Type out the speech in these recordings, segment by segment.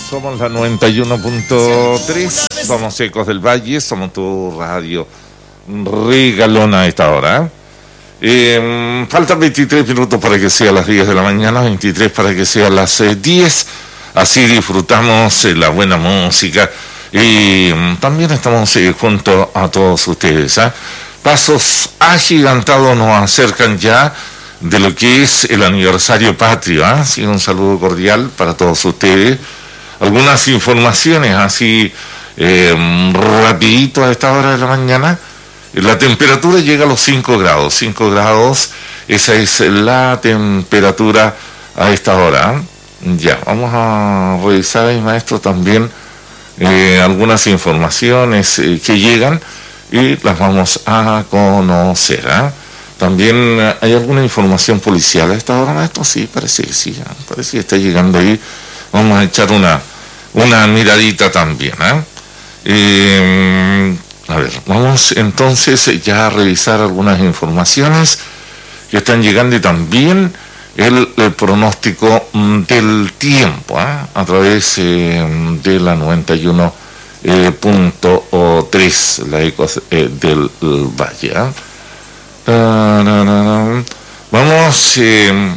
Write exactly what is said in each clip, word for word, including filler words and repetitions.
Somos la noventa y uno punto tres, somos Ecos del Valle, somos tu radio regalona a esta hora. Eh, faltan veintitrés minutos para que sea las diez de la mañana, veintitrés para que sea las eh, diez. Así disfrutamos eh, la buena música y um, también estamos eh, junto a todos ustedes. ¿eh? Pasos agigantados nos acercan ya de lo que es el aniversario patrio. ¿eh? Así un saludo cordial para todos ustedes. Algunas informaciones así eh, rapidito a esta hora de la mañana. La temperatura llega a los cinco grados, cinco grados, esa es la temperatura a esta hora. Ya, vamos a revisar ahí, maestro, también eh, algunas informaciones eh, que llegan y las vamos a conocer. ¿eh? También eh, hay alguna información policial a esta hora, maestro. Sí, parece que sí, ¿eh? parece que está llegando ahí. Vamos a echar una, una miradita también. ¿eh? Eh, a ver, vamos entonces ya a revisar algunas informaciones que están llegando y también el, el pronóstico del tiempo, ¿eh? a través eh, de la noventa y uno punto tres, la Ecos eh, del Valle. ¿eh? Da, da, da, da. Vamos, eh,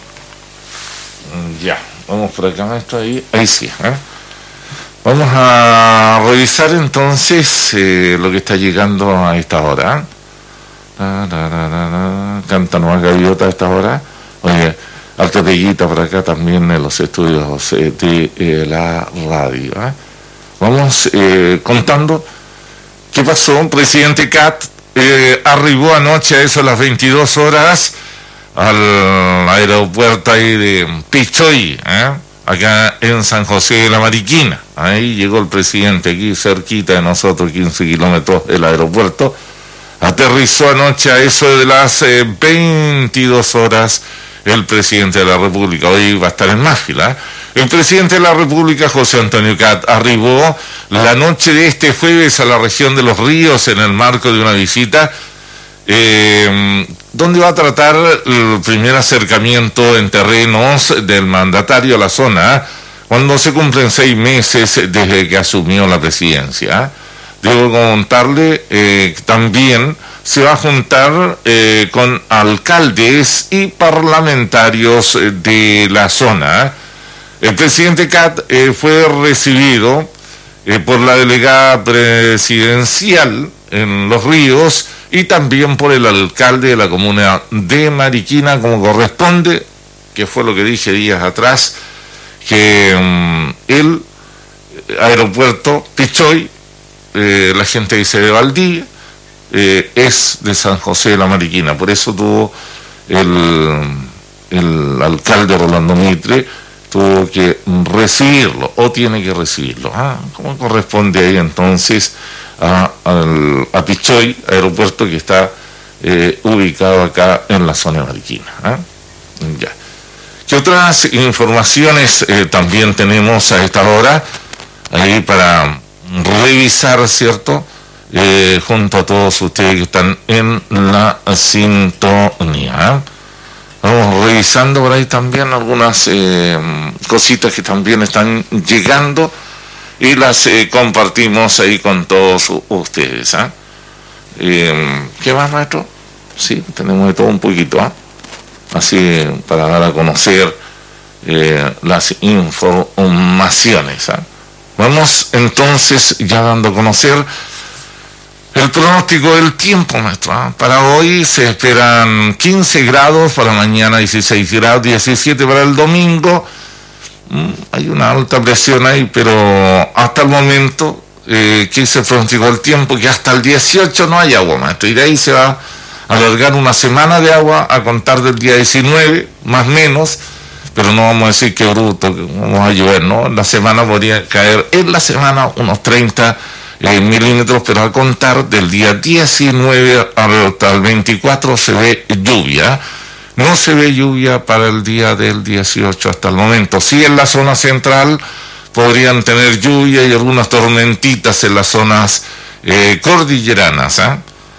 ya, vamos por acá, maestro, ahí, ahí sí, ¿eh? Vamos a revisar entonces eh, lo que está llegando a esta hora. Da, da, da, da, da. Canta Nueva Gaviota a esta hora. Oye, alta peguita por acá también en los estudios eh, de eh, la radio. ¿eh? Vamos eh, contando qué pasó. Presidente Cat eh, arribó anoche a eso a las veintidós horas al aeropuerto ahí de Pichoy, ¿eh? acá en San José de la Mariquina. Ahí llegó el presidente, aquí cerquita de nosotros, quince kilómetros del aeropuerto. Aterrizó anoche a eso de las eh, veintidós horas el presidente de la República. Hoy va a estar en Máfila. ¿eh? El presidente de la República, José Antonio Cat, arribó la noche de este jueves a la región de Los Ríos en el marco de una visita eh, donde va a tratar el primer acercamiento en terrenos del mandatario a la zona, cuando se cumplen seis meses desde que asumió la presidencia. Debo contarle eh, que también se va a juntar eh, con alcaldes y parlamentarios de la zona. El presidente Cat eh, fue recibido eh, por la delegada presidencial en Los Ríos y también por el alcalde de la comuna de Mariquina, como corresponde, que fue lo que dije días atrás, que um, el aeropuerto Pichoy, eh, la gente dice de Valdivia, eh, es de San José de la Mariquina. Por eso tuvo el, el alcalde Rolando Mitre, tuvo que recibirlo, o tiene que recibirlo. Ah, ¿cómo corresponde ahí entonces a, a, a Pichoy, aeropuerto que está eh, ubicado acá en la zona de Mariquina? ¿eh? Ya. ¿Qué otras informaciones eh, también tenemos a esta hora ahí para revisar, cierto? Eh, junto a todos ustedes que están en la sintonía. ¿eh? Vamos revisando por ahí también algunas eh, cositas que también están llegando y las eh, compartimos ahí con todos ustedes. ¿eh? Eh, ¿Qué más, maestro? Sí, tenemos de todo un poquito, ¿eh? así para dar a conocer eh, las informaciones. ¿eh? Vamos entonces ya dando a conocer el pronóstico del tiempo, maestro. ¿eh? Para hoy se esperan quince grados, para mañana dieciséis grados, diecisiete para el domingo. Mm, hay una alta presión ahí, pero hasta el momento eh, que se pronosticó el tiempo, que hasta el dieciocho no hay agua, maestro, y de ahí se va a alargar una semana de agua a contar del día diecinueve, más o menos, pero no vamos a decir que bruto, que vamos a llover, ¿no? La semana podría caer, en la semana unos treinta Eh, milímetros, pero a contar del día diecinueve hasta el veinticuatro se ve lluvia. No se ve lluvia para el día del dieciocho hasta el momento. Sí, en la zona central podrían tener lluvia y algunas tormentitas en las zonas eh, cordilleranas. ¿eh?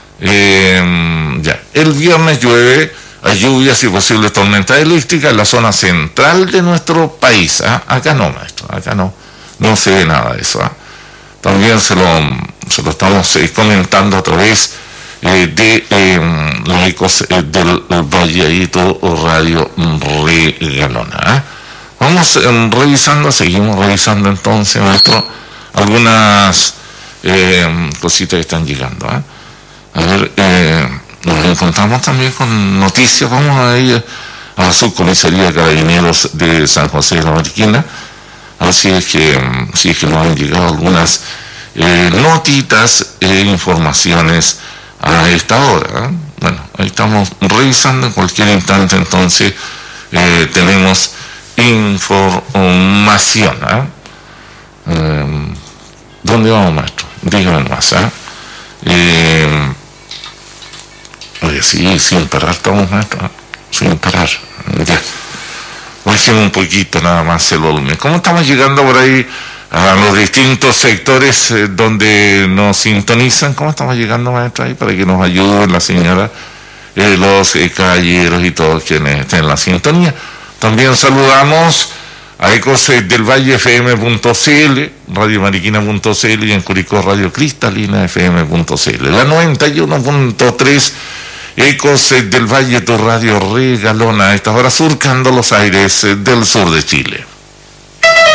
Eh, ya. El viernes llueve, hay lluvias y posibles tormentas eléctricas en la zona central de nuestro país. ¿eh? Acá no, maestro, acá no. no se ve nada de eso. ¿eh? También se lo, se lo estamos eh, comentando a través eh, de eh, los ecos eh, del Valleito Radio Regalona. ¿eh? Vamos eh, revisando, seguimos revisando entonces, maestro, algunas eh, cositas que están llegando. ¿eh? A ver, eh, nos encontramos también con noticias. Vamos a ir a la subcomisaría de Carabineros de San José de la Mariquina. Así es que, si es que nos han llegado algunas eh, notitas e informaciones a esta hora. ¿eh? Bueno, ahí estamos revisando en cualquier instante, entonces eh, tenemos información. ¿eh? Eh, ¿Dónde vamos, maestro? Dígame más. ¿eh? Eh, oye, sí, sin parar estamos, maestro. ¿eh? Sin parar. Ya. Bajemos un poquito nada más el volumen. ¿Cómo estamos llegando por ahí a los distintos sectores eh, donde nos sintonizan? ¿Cómo estamos llegando, maestro, ahí para que nos ayuden la señora, eh, los eh, caballeros y todos quienes estén en la sintonía? También saludamos a Ecos eh, del Valle F M punto C L, Radio Mariquina punto C L y en Curicó Radio Cristalina F M punto C L. La noventa y uno punto tres Ecos del Valle, tu radio regalona, a estas horas surcando los aires del sur de Chile.